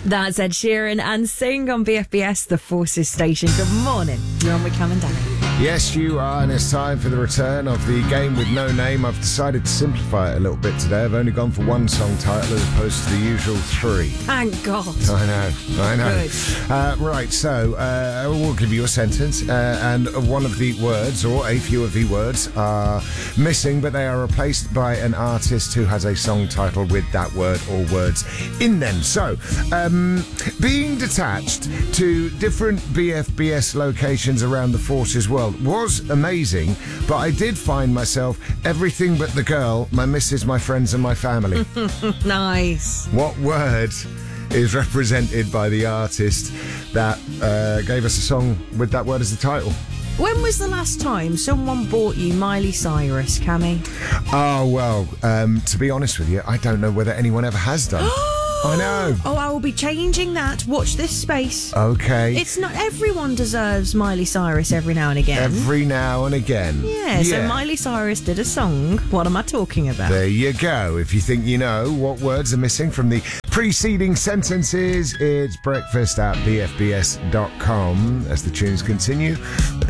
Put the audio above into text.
That's Ed Sheeran and Sing on BFBS, the Forces station. Good morning. You're on with Cam and Danny. Yes, you are, and it's time for the return of the game with no name. I've decided to simplify it a little bit today. I've only gone for one song title as opposed to the usual three. Thank God. I know. Good. Right, so we'll give you a sentence, and one of the words, or a few of the words, are missing, but they are replaced by an artist who has a song title with that word or words in them. So, being detached to different BFBS locations around the Forces world was amazing, but I did find myself everything but the girl, my missus, my friends and my family. Nice. What word is represented by the artist that gave us a song with that word as the title? When was the last time someone bought you Miley Cyrus, Cammy? Oh, well, to be honest with you, I don't know whether anyone ever has done. I know. Oh, I will be changing that. Watch this space. Okay. It's not everyone deserves Miley Cyrus every now and again. Every now and again. Yeah, so Miley Cyrus did a song. What am I talking about? There you go. If you think you know what words are missing from the preceding sentences, it's breakfast at bfbs.com as the tunes continue.